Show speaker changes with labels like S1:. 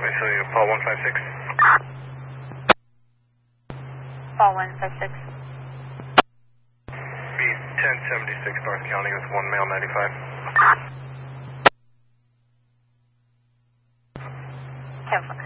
S1: so you Paul 156?
S2: Paul 156.
S1: Be 1076 North County with 1 male 95.
S2: 10-4.